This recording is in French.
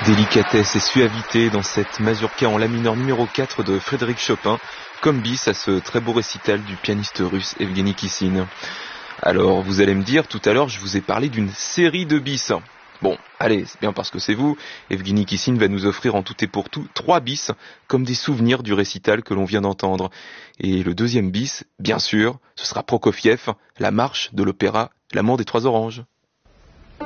Délicatesse et suavité dans cette mazurka en la mineur numéro 4 de Frédéric Chopin, comme bis à ce très beau récital du pianiste russe Evgueni Kissin. Alors, vous allez me dire, tout à l'heure, je vous ai parlé d'une série de bis. Bon, allez, c'est bien parce que c'est vous. Evgueni Kissin va nous offrir en tout et pour tout 3 bis, comme des souvenirs du récital que l'on vient d'entendre. Et le deuxième bis, bien sûr, ce sera Prokofiev, la marche de l'opéra L'Amant des Trois Oranges.